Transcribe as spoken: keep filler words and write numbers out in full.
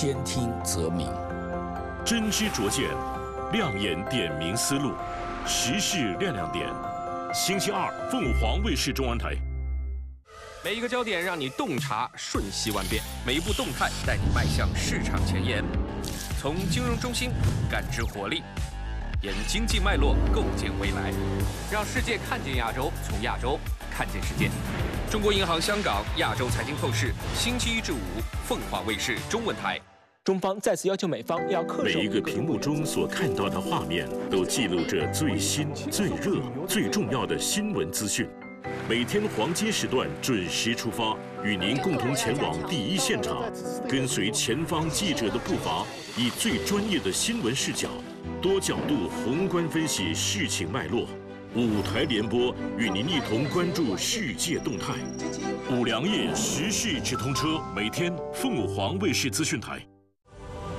兼听则明， 真知灼见，亮眼点明思路，时事亮亮点。星期二，凤凰卫视中文台。 每一个焦点让你洞察瞬息万变，每一步动态带你迈向市场前沿。从金融中心感知活力，沿经济脉络构建未来，让世界看见亚洲，从亚洲看见世界。中国银行香港亚洲财经透视，星期一至五，凤凰卫视中文台。 中方再次要求美方要恪守。 每一个屏幕中所看到的画面，都记录着最新、最热、最重要的新闻资讯。每天黄金时段准时出发，与您共同前往第一现场，跟随前方记者的步伐，以最专业的新闻视角，多角度宏观分析事情脉络。五台联播与您一同关注世界动态。五粮液时事直通车，每天凤凰卫视资讯台。